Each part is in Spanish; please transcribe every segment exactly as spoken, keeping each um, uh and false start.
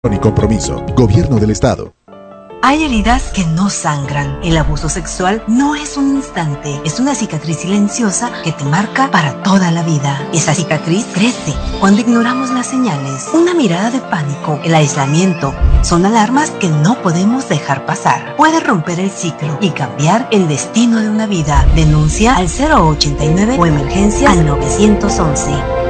y compromiso. Gobierno del Estado. Hay heridas que no sangran. El abuso sexual no es un instante, es una cicatriz silenciosa que te marca para toda la vida. Esa cicatriz crece cuando ignoramos las señales. Una mirada de pánico, el aislamiento, son alarmas que no podemos dejar pasar. Puede romper el ciclo y cambiar el destino de una vida. Denuncia al cero ochenta y nueve o emergencia al nueve once.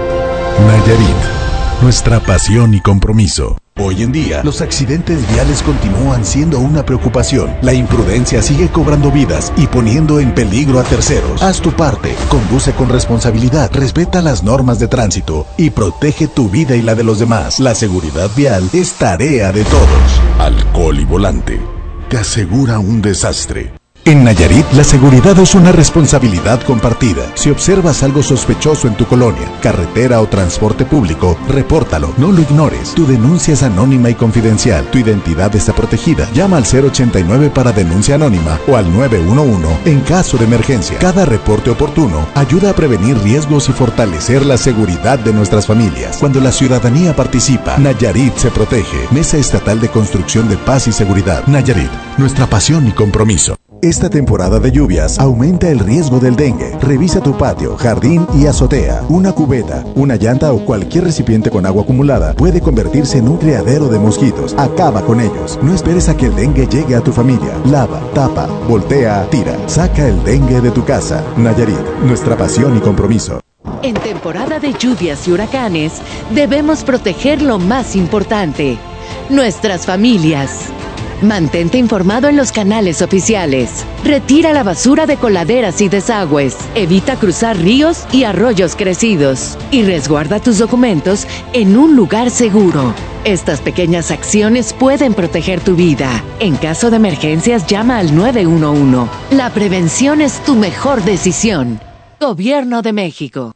Nayarit, nuestra pasión y compromiso. Hoy en día, los accidentes viales continúan siendo una preocupación. La imprudencia sigue cobrando vidas y poniendo en peligro a terceros. Haz tu parte, conduce con responsabilidad, respeta las normas de tránsito y protege tu vida y la de los demás. La seguridad vial es tarea de todos. Alcohol y volante te asegura un desastre. En Nayarit, la seguridad es una responsabilidad compartida. Si observas algo sospechoso en tu colonia, carretera o transporte público, repórtalo, no lo ignores. Tu denuncia es anónima y confidencial. Tu identidad está protegida. Llama al cero ochenta y nueve para denuncia anónima o al nueve once en caso de emergencia. Cada reporte oportuno ayuda a prevenir riesgos y fortalecer la seguridad de nuestras familias. Cuando la ciudadanía participa, Nayarit se protege. Mesa Estatal de Construcción de Paz y Seguridad. Nayarit, nuestra pasión y compromiso. Esta temporada de lluvias aumenta el riesgo del dengue. Revisa tu patio, jardín y azotea. Una cubeta, una llanta o cualquier recipiente con agua acumulada puede convertirse en un criadero de mosquitos. Acaba con ellos. No esperes a que el dengue llegue a tu familia. Lava, tapa, voltea, tira. Saca el dengue de tu casa. Nayarit, nuestra pasión y compromiso. En temporada de lluvias y huracanes, debemos proteger lo más importante: nuestras familias. Mantente informado en los canales oficiales. Retira la basura de coladeras y desagües. Evita cruzar ríos y arroyos crecidos. Y resguarda tus documentos en un lugar seguro. Estas pequeñas acciones pueden proteger tu vida. En caso de emergencias, llama al nueve once. La prevención es tu mejor decisión. Gobierno de México.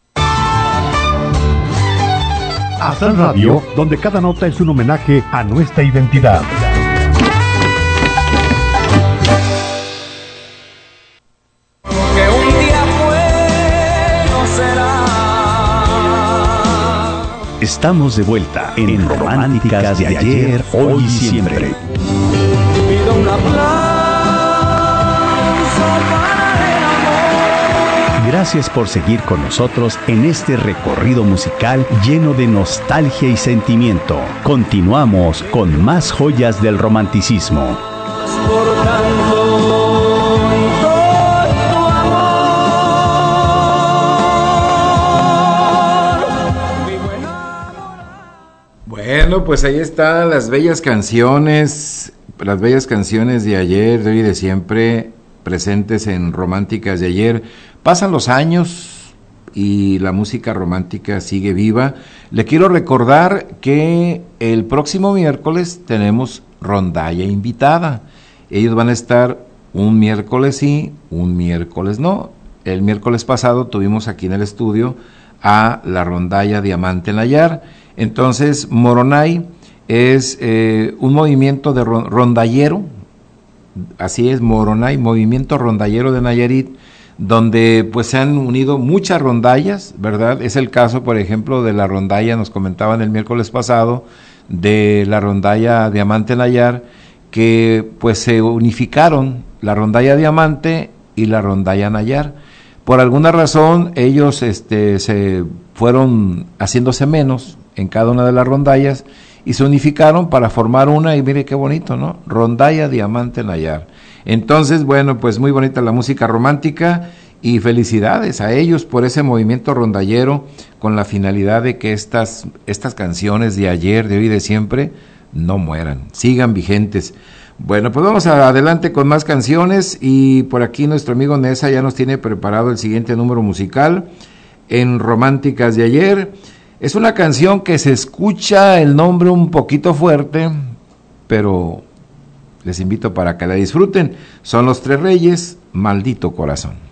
Azal Radio, donde cada nota es un homenaje a nuestra identidad. Estamos de vuelta en, en Románticas de ayer, hoy y siempre. Gracias por seguir con nosotros en este recorrido musical lleno de nostalgia y sentimiento. Continuamos con más joyas del romanticismo. Bueno, pues ahí están las bellas canciones, las bellas canciones de ayer, de hoy y de siempre, presentes en Románticas de ayer. Pasan los años y la música romántica sigue viva. Le quiero recordar que el próximo miércoles tenemos rondalla invitada. Ellos van a estar un miércoles sí, un miércoles no. El miércoles pasado tuvimos aquí en el estudio a la rondalla Diamante Nayar. Entonces, Moronay es eh, un movimiento de rondallero, así es, Moronay, movimiento rondallero de Nayarit, donde pues se han unido muchas rondallas, ¿verdad? Es el caso, por ejemplo, de la rondalla, nos comentaban el miércoles pasado, de la rondalla Diamante Nayar, que pues se unificaron la rondalla Diamante y la rondalla Nayar. Por alguna razón, ellos este, se fueron haciéndose menos en cada una de las rondallas y se unificaron para formar una, y mire qué bonito, ¿no? Rondalla Diamante Nayar. Entonces, bueno, pues muy bonita la música romántica y felicidades a ellos por ese movimiento rondallero con la finalidad de que estas, estas canciones de ayer, de hoy y de siempre no mueran, sigan vigentes. Bueno, pues vamos adelante con más canciones y por aquí nuestro amigo Nesa ya nos tiene preparado el siguiente número musical en Románticas de ayer. Es una canción que se escucha el nombre un poquito fuerte, pero les invito para que la disfruten. Son Los Tres Reyes, Maldito Corazón.